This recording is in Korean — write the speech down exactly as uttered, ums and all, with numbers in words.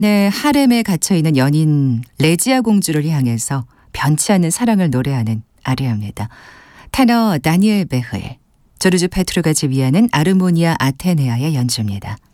네, 하렘에 갇혀있는 연인 레지아 공주를 향해서 변치 않는 사랑을 노래하는 아리아입니다. 테너 다니엘 베흐엘, 조르주 페트루가 지휘하는 아르모니아 아테네아의 연주입니다.